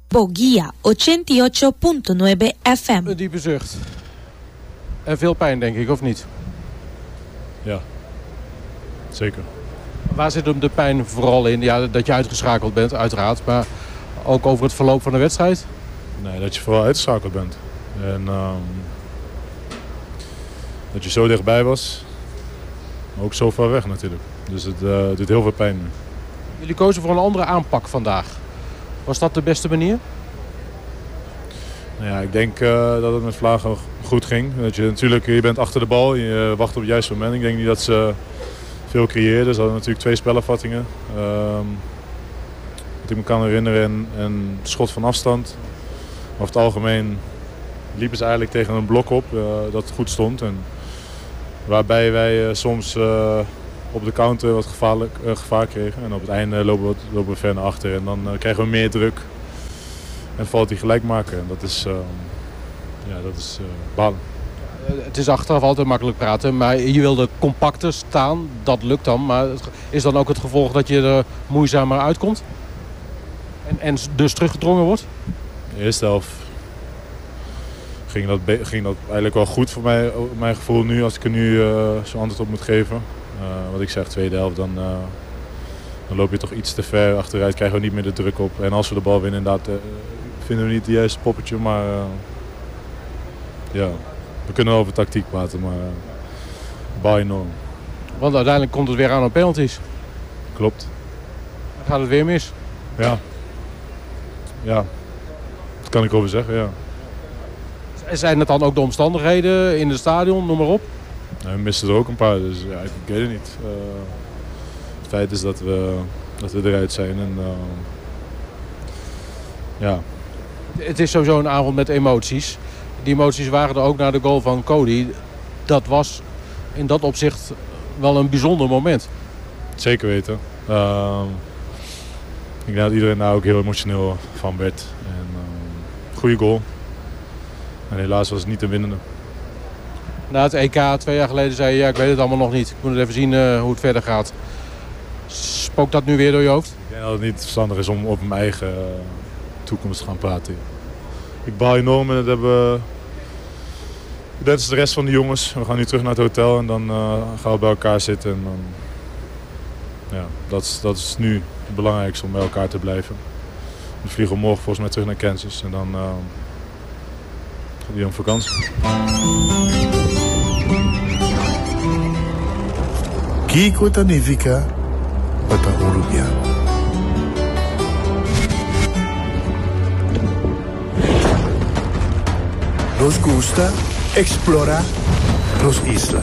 Bogia 88.9 FM. Een diepe zucht. En veel pijn, denk ik, of niet? Ja, zeker. Waar zit hem de pijn vooral in? Ja, dat je uitgeschakeld bent, uiteraard. Maar ook over het verloop van de wedstrijd? Nee, dat je vooral uitgeschakeld bent. En dat je zo dichtbij was. Maar ook zo ver weg natuurlijk. Dus het doet heel veel pijn nu. Jullie kozen voor een andere aanpak vandaag. Was dat de beste manier? Nou ja, ik denk dat het met Vlagen goed ging. Dat je bent achter de bal, je wacht op het juiste moment. Ik denk niet dat ze veel creëerden. Ze hadden natuurlijk 2 spelervattingen. Wat ik me kan herinneren, een schot van afstand. Over het algemeen liepen ze eigenlijk tegen een blok op dat goed stond. En waarbij wij soms op de counter wat gevaar kregen. En op het einde lopen we ver naar achter en dan krijgen we meer druk. En valt die gelijk maken. En dat is balen. Het is achteraf altijd makkelijk praten, maar je wilde compacter staan. Dat lukt dan, maar is dan ook het gevolg dat je er moeizamer uitkomt? En dus teruggedrongen wordt? De eerste helft ging dat eigenlijk wel goed voor mij, mijn gevoel nu, als ik er nu zo'n antwoord op moet geven. Wat ik zeg, tweede helft, dan loop je toch iets te ver achteruit, krijgen we niet meer de druk op. En als we de bal winnen, inderdaad, vinden we niet het juiste poppetje, maar we kunnen wel over tactiek praten, maar bal enorm. Want uiteindelijk komt het weer aan op penalties. Klopt. Dan gaat het weer mis. Ja, dat kan ik over zeggen, ja. Zijn het dan ook de omstandigheden in het stadion, noem maar op? We missen er ook een paar, dus ja, ik weet het niet. Het feit is dat we eruit zijn en ja. Het is sowieso een avond met emoties. Die emoties waren er ook na de goal van Cody. Dat was in dat opzicht wel een bijzonder moment. Zeker weten. Ik denk dat iedereen daar ook heel emotioneel van werd. En, goede goal. En helaas was het niet de winnende. Na het EK 2 jaar geleden zei je, ja, ik weet het allemaal nog niet. Ik moet even zien hoe het verder gaat. Spookt dat nu weer door je hoofd? Ik denk dat het niet verstandig is om op mijn eigen toekomst te gaan praten. Ik baal enorm en dat hebben net als de rest van de jongens. We gaan nu terug naar het hotel en dan gaan we bij elkaar zitten. En dan, dat is nu het belangrijkste, om bij elkaar te blijven. We vliegen morgen volgens mij terug naar Kansas en dan gaat hij op vakantie. Kiko Tanivica, Pata Uruguay. Nos gusta explorar los islas.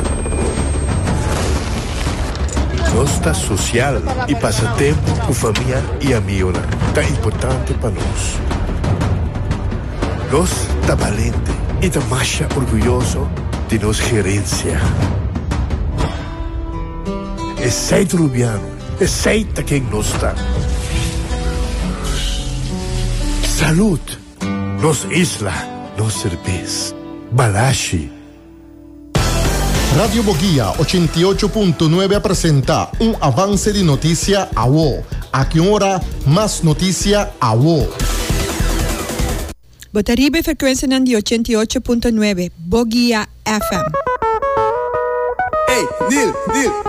Nossa social e passatempo com família e amigos tão importante para nós. Nós tá valente e tá mais orgulhoso de nossa gerência. Aceita Rubiano, aceita quem nós está. Salud, nos isla, nos cerveza. Balashi. Radio Bogia 88.9 apresenta avance de noticia a WO. A que hora más noticia a WO. Botaribe frecuencia di 88.9 Bogia FM. Hey, Neil.